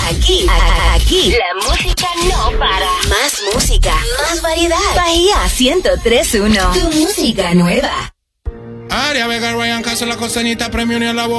Aquí, la música no para. Más música, más variedad. Bahía 103.1. Tu música nueva. Área Vega, Ryan Castro, la costeñita, Premio Unión, la